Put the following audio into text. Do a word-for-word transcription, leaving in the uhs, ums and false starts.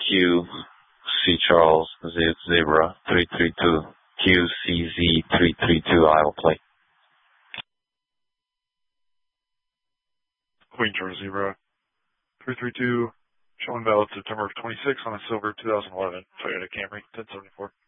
Q C Charles Z Zebra three three two Q C Z three three two Iowa plate. Queen Charles Zebra three three two, showing valid September twenty-sixth on a silver two thousand eleven Toyota Camry ten seventy-four.